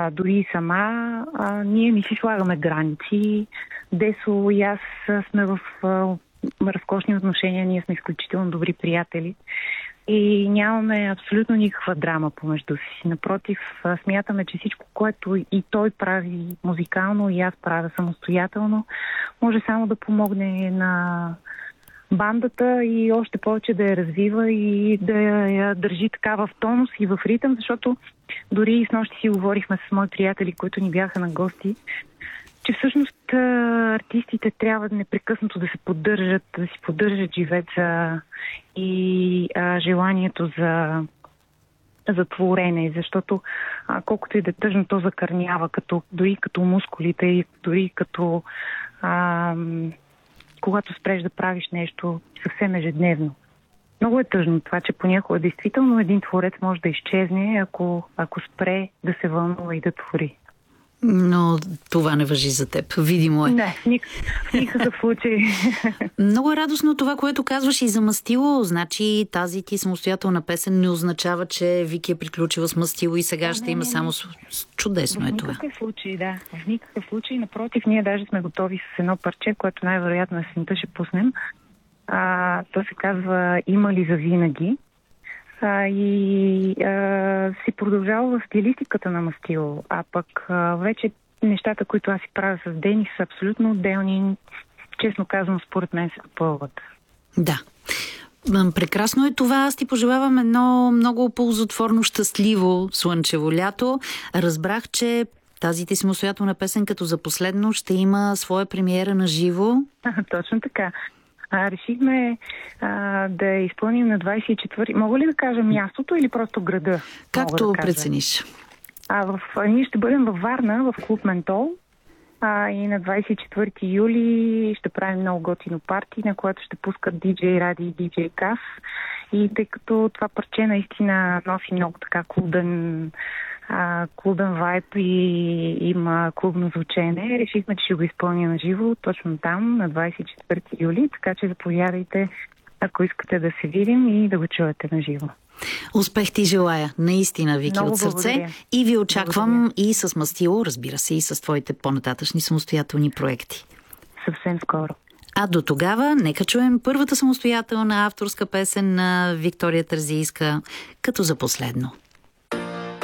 дори и сама, ние не си слагаме граници. Десо и аз сме в разкошни отношения, ние сме изключително добри приятели и нямаме абсолютно никаква драма помежду си. Напротив, смятаме, че всичко, което и той прави музикално, и аз правя самостоятелно, може само да помогне на бандата и още повече да я развива и да я държи така в тонус и в ритъм, защото дори и снощи си говорихме с мои приятели, които ни бяха на гости, че всъщност артистите трябва непрекъснато да си поддържат живеца и желанието за творене, защото колкото и да е тъжно, то закърнява, дори като мускулите и дори като когато спреш да правиш нещо съвсем ежедневно. Много е тъжно това, че понякога действително един творец може да изчезне, ако спре да се вълнува и да твори. Но това не важи за теб. Видимо е. Не, в никакъв случай. Много е радостно това, което казваш и за Мастило. Значи тази ти самостоятелна песен не означава, че Вики е приключила с Мастило и сега ще има само чудесно е това. В никакъв случай, да. В никакъв случай. Напротив, ние даже сме готови с едно парче, което най-вероятно есента ще пуснем. То се казва "Има ли за винаги?" си продължава в стилистиката на Мастило. А пък вече нещата, които аз си правя с Денис, са абсолютно отделни. Честно казано, според мен се допълват. Да. Прекрасно е това. Аз ти пожелавам едно много ползотворно, щастливо, слънчево лято. Разбрах, че тази ти самостоятелна песен като за последно ще има своя премиера на живо. Точно така. Решихме да изпълним на 24. Мога ли да кажа мястото или просто града? Както прецениш. Ние ще бъдем във Варна, в клуб Ментол. И на 24 юли ще правим много готино парти, на което ще пускат DJ Ради и DJ Кас. И тъй като това парче наистина носи много така клубен вайб и има клубно звучене, решихме, че ще го изпълня на живо точно там, на 24 юли, така че заповядайте, ако искате да се видим и да го чуете на живо. Успех ти желая, наистина, Вики, много от сърце. Благодаря. И ви очаквам и с Мастило, разбира се, и с твоите по-нататъчни самостоятелни проекти. Съвсем скоро. А до тогава, нека чуем първата самостоятелна авторска песен на Виктория Терзийска, като за последно.